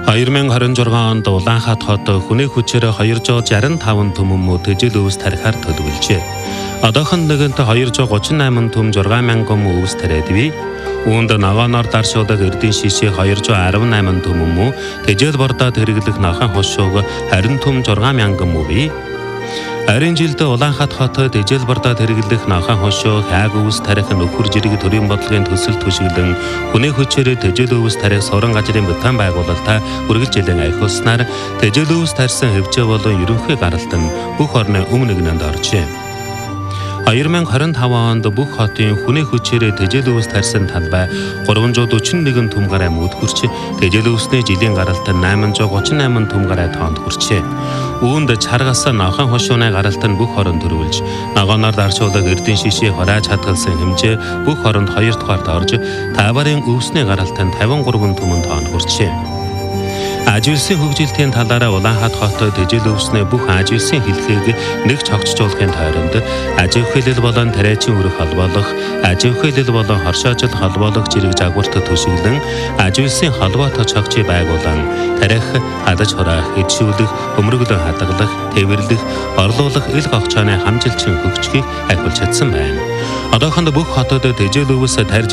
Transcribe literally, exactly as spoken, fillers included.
хоёр мянга хорин жургаан онд Улаанхаат хот хүний хүчээр двести шестьдесят пять түмэн төжил өвс тарихаар төлөвлөжээ. Одоохон нэгэнт двести тридцать восемь түм шесть мянган өвс тариадвэ. Үүнд ногооноор даршуулах эрдийн шишээ двести десять түмэн тэжээл бордоод хэрэглэх нохойн хошууг двадцать түм шесть мянган өвий. Арийн жилд Улаанхаат хот тэжээл бордоод хэрэглэх нохойн хошуу хайг өвс тарих нөхөр жирэг төрийн бодлогын төсөл түшиглэн хүний хүчээр тэжээл өвс тарих суран газрын бүтээн байгуулалтаа үргэлжлэн ахиулснаар тэжээл өвс тарьсан хэвжээ болон ерөнхий гаралт нь бүх орны өмнө нэгнэнд оржээ. хоёр мянга хорин таван онд бүх хотын хүний хүчээр тэжээл өвс тарьсан талбай гурван зуун дөрвөн нэгэн түм гарай мөд хүрч тэжээл өвсний жилийн гаралт нь восемь тридцать восемь түм гарай тоонд хүрчээ. Үүнд чаргас нохойн хошууны гаралт нь бүх оронд төрүүлж ногооноор даршуулах эрдийн шишээ хурааж хадгалсан хэмжээ бүх оронд хоёр дугаарт орж таварын өвсний гаралт нь пятьдесят три түмэн тоонд хүрчээ. Ажилсын хөгжилтийн талаараа Улаанхаат хот тэжээл өвснөө бүх ажилсын хэлхийг нэг цогцжуулахын тойронд ажил хэлэл болон тариачин өрөх холбоолох, ажил хэлэл болон хоршоожил холбоолох зэрэг загварт төшиглэн ажилсын холбоотой цогцыг байгуулан тарих, хадаж хураах, эдшүүлэх, өмөргөлөн хадгалах, тэвэрлэх, орлуулах ил гогчооны хамжилчин хөгжгийг ахиулж чадсан байна. Одоохонд бүх хотод тэжээл өвс тарьж